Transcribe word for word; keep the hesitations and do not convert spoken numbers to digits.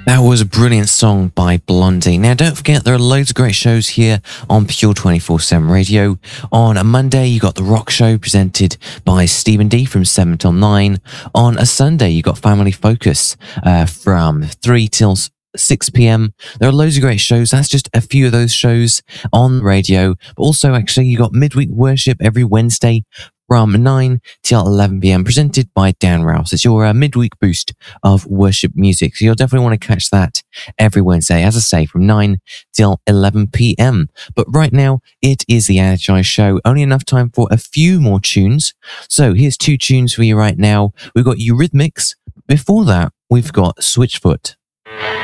That was a brilliant song by Blondie. Now, don't forget, there are loads of great shows here on Pure twenty-four seven Radio. On a Monday, you got The Rock Show presented by Stephen D from seven till nine. On a Sunday, you got Family Focus uh, from three till six p.m. There are loads of great shows. That's just a few of those shows on the radio. But also, actually, you got Midweek Worship every Wednesday from nine till eleven p.m. presented by Dan Rouse. It's your uh, midweek boost of worship music. So you'll definitely want to catch that every Wednesday, as I say, from nine till eleven p.m. But right now, it is the Energize Show. Only enough time for a few more tunes. So here's two tunes for you right now. We've got Eurythmics. Before that, we've got Switchfoot.